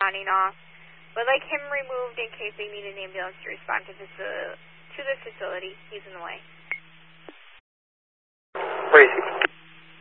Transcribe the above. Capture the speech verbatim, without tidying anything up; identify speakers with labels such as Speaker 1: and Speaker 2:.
Speaker 1: sounding off. Would like him removed in case they need an ambulance to respond to, the, to the facility. He's in the way.